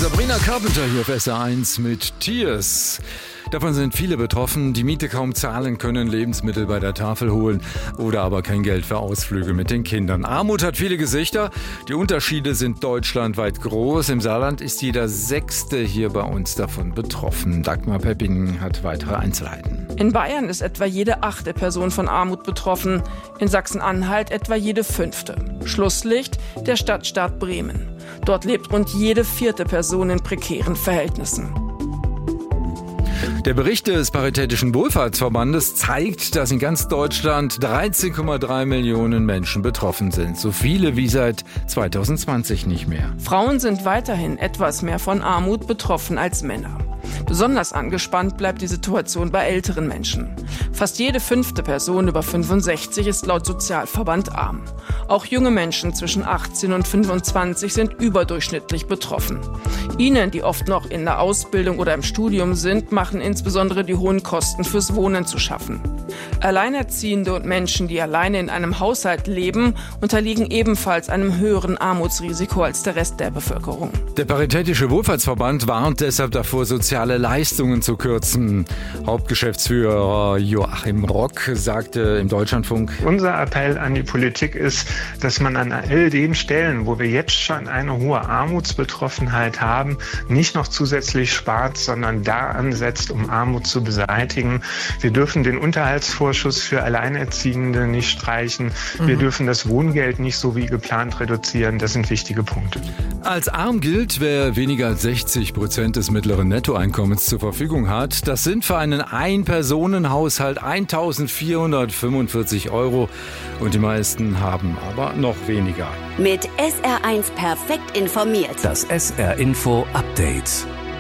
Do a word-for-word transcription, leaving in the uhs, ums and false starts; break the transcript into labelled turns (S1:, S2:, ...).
S1: Sabrina Carpenter hier auf S R eins mit Tears. Davon sind viele betroffen, die Miete kaum zahlen können, Lebensmittel bei der Tafel holen oder aber kein Geld für Ausflüge mit den Kindern. Armut hat viele Gesichter, die Unterschiede sind deutschlandweit groß. Im Saarland ist jeder Sechste hier bei uns davon betroffen. Dagmar Pepping hat weitere Einzelheiten.
S2: In Bayern ist etwa jede achte Person von Armut betroffen, in Sachsen-Anhalt etwa jede fünfte. Schlusslicht der Stadtstaat Bremen. Dort lebt rund jede vierte Person in prekären Verhältnissen.
S1: Der Bericht des Paritätischen Wohlfahrtsverbandes zeigt, dass in ganz Deutschland dreizehn Komma drei Millionen Menschen betroffen sind. So viele wie seit zweitausendzwanzig nicht mehr.
S2: Frauen sind weiterhin etwas mehr von Armut betroffen als Männer. Besonders angespannt bleibt die Situation bei älteren Menschen. Fast jede fünfte Person über fünfundsechzig ist laut Sozialverband arm. Auch junge Menschen zwischen achtzehn und fünfundzwanzig sind überdurchschnittlich betroffen. Ihnen, die oft noch in der Ausbildung oder im Studium sind, machen insbesondere die hohen Kosten fürs Wohnen zu schaffen. Alleinerziehende und Menschen, die alleine in einem Haushalt leben, unterliegen ebenfalls einem höheren Armutsrisiko als der Rest der Bevölkerung.
S1: Der Paritätische Wohlfahrtsverband warnt deshalb davor, soziale Leistungen zu kürzen. Hauptgeschäftsführer Joachim Rock sagte im Deutschlandfunk:
S3: Unser Appell an die Politik ist, dass man an all den Stellen, wo wir jetzt schon eine hohe Armutsbetroffenheit haben, nicht noch zusätzlich spart, sondern da ansetzt, um Armut zu beseitigen. Wir dürfen den Unterhaltsvorschuss für Alleinerziehende nicht streichen. Wir mhm. dürfen das Wohngeld nicht so wie geplant reduzieren. Das sind wichtige Punkte.
S1: Als arm gilt, wer weniger als sechzig Prozent des mittleren Nettoeinkommens zur Verfügung hat. Das sind für einen Ein-Personen-Haushalt eintausendvierhundertfünfundvierzig Euro. Und die meisten haben aber noch weniger.
S4: Mit S R eins perfekt informiert.
S5: Das S R Info Update.